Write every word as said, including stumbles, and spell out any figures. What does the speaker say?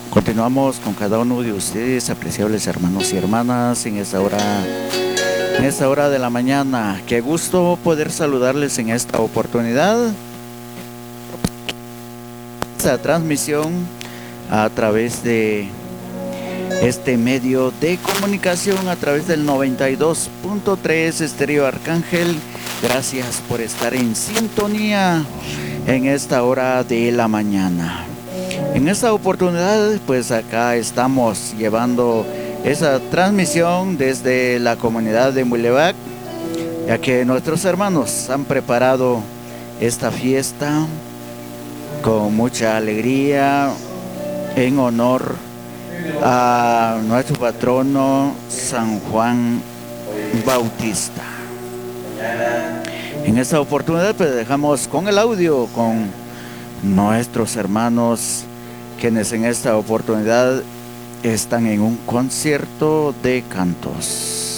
Continuamos con cada uno de ustedes, apreciables hermanos y hermanas, en esta hora, en esta hora de la mañana. Qué gusto poder saludarles en esta oportunidad. Esta transmisión a través de este medio de comunicación, a través del noventa y dos punto tres Estéreo Arcángel. Gracias por estar en sintonía en esta hora de la mañana. En esta oportunidad, pues acá estamos llevando esa transmisión desde la comunidad de Mulevac, ya que nuestros hermanos han preparado esta fiesta con mucha alegría en honor a nuestro patrono San Juan Bautista. En esta oportunidad, pues dejamos con el audio con nuestros hermanos, quienes en esta oportunidad están en un concierto de cantos.